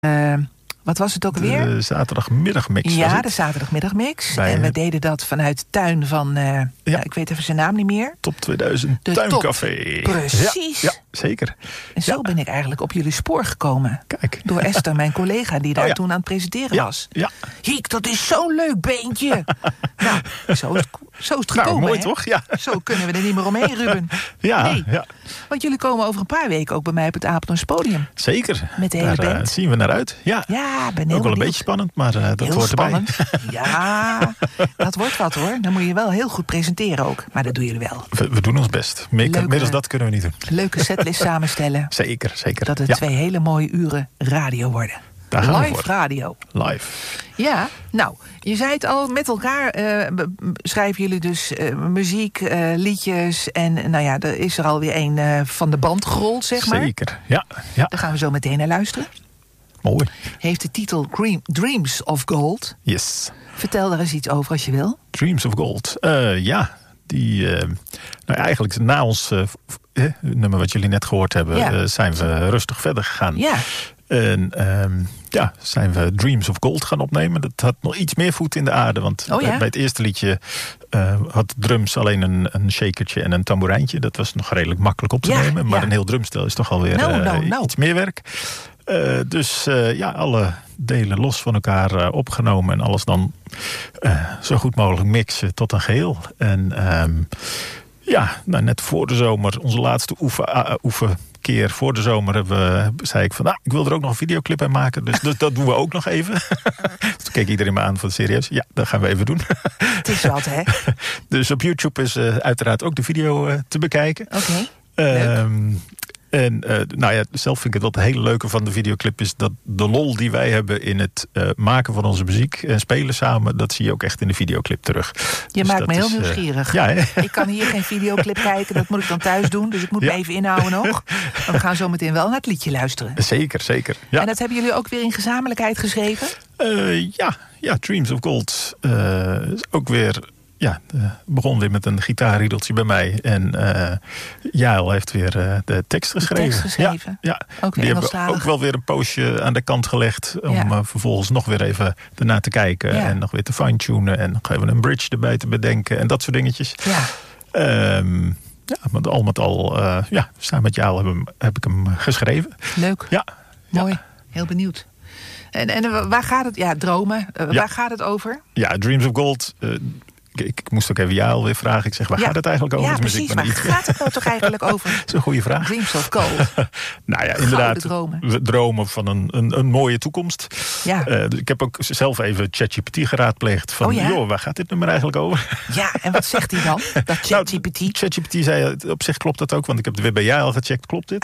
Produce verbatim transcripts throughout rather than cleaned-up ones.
Uh, wat was het ook alweer? De zaterdagmiddagmix. Ja, de zaterdagmiddagmix. Bij, en we deden dat vanuit de tuin van, uh, ja. nou, ik weet even zijn naam niet meer. Top tweeduizend de Tuincafé. Top. Precies. Ja, ja, zeker. En zo ja. ben ik eigenlijk op jullie spoor gekomen. Kijk. Door Esther, mijn collega, die daar oh, ja. toen aan het presenteren ja. was. Ja. Hiek, dat is zo'n leuk beentje. nou, zo is het, zo is het gekomen. Nou, mooi hè? toch? Ja. Zo kunnen we er niet meer omheen, Ruben. Ja, nee. ja. Want jullie komen over een paar weken ook bij mij op het Apeldoorns podium. Zeker. Met de hele daar band. Uh, zien we naar uit. Ja, ja ben heel ook wel een benieuwd. beetje spannend, maar uh, dat heel hoort spannend. erbij. Ja, dat wordt wat hoor. Dan moet je wel heel goed presenteren ook. Maar dat doen jullie wel. We, we doen ons best. Meer dan dat kunnen we niet doen. Leuke setlist samenstellen. Zeker, zeker. Dat het ja. twee hele mooie uren radio worden. Daar gaan we Live voor. radio. Live. Ja, nou, je zei het al, met elkaar uh, schrijven jullie dus uh, muziek, uh, liedjes. En nou ja, er is er alweer een uh, van de band gerold, zeg maar. Zeker, ja, ja. Daar gaan we zo meteen naar luisteren. Mooi. Heeft de titel Dreams of Gold. Yes. Vertel daar eens iets over als je wil. Dreams of Gold. Uh, ja, die... Uh, nou eigenlijk na ons uh, uh, nummer wat jullie net gehoord hebben... Ja. Uh, zijn we rustig verder gegaan. Ja. En um, ja, zijn we Dreams of Gold gaan opnemen. Dat had nog iets meer voet in de aarde. Want oh, ja? bij, bij het eerste liedje uh, had drums alleen een, een shakertje en een tamboerijntje. Dat was nog redelijk makkelijk op te ja, nemen. Maar ja. een heel drumstel is toch alweer no, no, uh, no. iets meer werk. Uh, dus uh, ja, alle delen los van elkaar uh, opgenomen. En alles dan uh, zo goed mogelijk mixen tot een geheel. En um, ja, nou, net voor de zomer, onze laatste oefen... Uh, oefen keer voor de zomer hebben we, zei ik van... nou, ik wil er ook nog een videoclip bij maken. Dus, dus dat doen we ook nog even. Toen keek iedereen me aan van serieus. Ja, dat gaan we even doen. Het is wat, hè? Dus op YouTube is uh, uiteraard ook de video uh, te bekijken. Oké, okay. um, En uh, nou ja, zelf vind ik het wat het hele leuke van de videoclip is... dat de lol die wij hebben in het uh, maken van onze muziek... en spelen samen, dat zie je ook echt in de videoclip terug. Je dus maakt me heel is, nieuwsgierig. Uh, ja, ik kan hier geen videoclip kijken, dat moet ik dan thuis doen. Dus ik moet ja. me even inhouden nog. Maar we gaan zo meteen wel naar het liedje luisteren. Zeker, zeker. Ja. En dat hebben jullie ook weer in gezamenlijkheid geschreven? Uh, ja, ja, Dreams of Gold. Uh, ook weer... Ja, uh, begon weer met een gitaarriedeltje bij mij. En uh, Jael heeft weer uh, de tekst geschreven. De tekst geschreven? Ja, ja. Ook weer die hebben we ook wel weer een poosje aan de kant gelegd... om ja. uh, vervolgens nog weer even ernaar te kijken... Ja. en nog weer te fine-tunen... en nog even een bridge erbij te bedenken... en dat soort dingetjes. Ja. Um, ja, maar al met al, uh, ja, samen met Jael heb, heb ik hem geschreven. Leuk. Ja. Mooi. Ja. Heel benieuwd. En, en waar gaat het? Ja, dromen. Uh, ja. Waar gaat het over? Ja, Dreams of Gold... Uh, Ik, ik moest ook even Jael weer vragen. Ik zeg, waar ja. gaat het eigenlijk over? Ja, precies. Waar gaat het nou toch eigenlijk over? Dat is een goede vraag. Dreams of Gold. nou ja, inderdaad. Dromen. We dromen van een, een, een mooie toekomst. Ja. Uh, dus ik heb ook zelf even ChatGPT geraadpleegd. Van, oh ja? joh, waar gaat dit nummer eigenlijk over? Ja, en wat zegt hij dan? Dat ChatGPT? Nou, ChatGPT zei, op zich klopt dat ook. Want ik heb het weer bij Jael gecheckt. Klopt dit?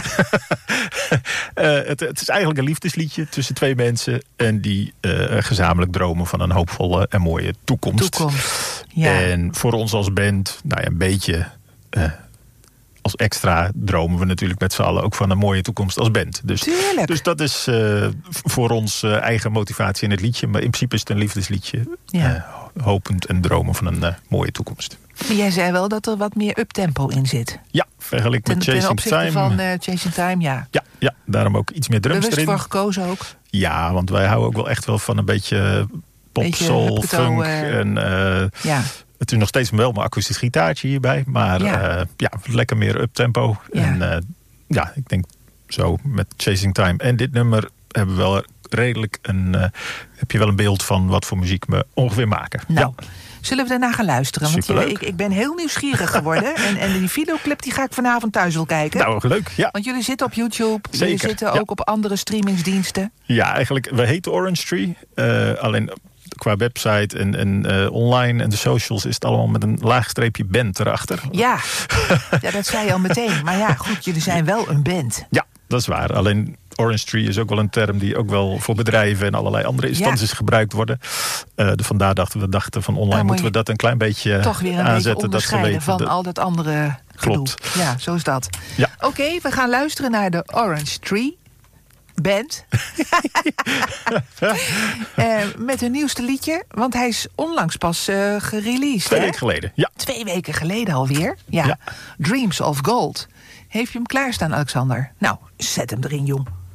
uh, het, het is eigenlijk een liefdesliedje tussen twee mensen. En die uh, gezamenlijk dromen van een hoopvolle en mooie toekomst. Toekomst. Ja. En voor ons als band, nou ja, een beetje uh, als extra dromen we natuurlijk met z'n allen ook van een mooie toekomst als band. Dus, Tuurlijk. dus dat is uh, voor ons uh, eigen motivatie in het liedje. Maar in principe is het een liefdesliedje. Ja. Uh, hopend en dromen van een uh, mooie toekomst. Maar jij zei wel dat er wat meer uptempo in zit. Ja, vergelijk met ten, Chasing ten Time. van uh, Chasing Time, ja. Ja, ja, daarom ook iets meer drums Bewust erin. voor gekozen ook? Ja, want wij houden ook wel echt wel van een beetje pop, beetje soul, funk. Uh, en, uh, ja. Het is nog steeds wel mijn akoestisch gitaartje hierbij. Maar ja, uh, ja lekker meer uptempo. Ja. En uh, ja, ik denk zo met Chasing Time. En dit nummer hebben we wel redelijk een... Uh, heb je wel een beeld van wat voor muziek we ongeveer maken. Nou, ja. Zullen we daarna gaan luisteren? Want je, ik, ik ben heel nieuwsgierig geworden. en, en die videoclip die ga ik vanavond thuis wel kijken. Nou, leuk, ja. Want jullie zitten op YouTube. Zeker, jullie zitten ja. ook op andere streamingsdiensten. Ja, eigenlijk, we heten Orange Tree. Uh, alleen... Qua website en, en uh, online en de socials is het allemaal met een laag streepje band erachter. Ja. ja, dat zei je al meteen. Maar ja, goed, jullie zijn wel een band. Ja, dat is waar. Alleen Orange Tree is ook wel een term die ook wel voor bedrijven en allerlei andere instanties ja. gebruikt worden. Uh, de, vandaar dachten we dachten van online moeten we dat een klein beetje toch weer een aanzetten. Beetje onderscheiden dat ze weten van al dat andere Klopt. gedoe. Ja, zo is dat. Ja. Oké, okay, we gaan luisteren naar de Orange Tree Band. uh, met hun nieuwste liedje. Want hij is onlangs pas uh, gereleased. Twee hè? weken geleden, ja. Twee weken geleden alweer. Ja. ja. Dreams of Gold. Heeft je hem klaarstaan, Alexander? Nou, zet hem erin, jong.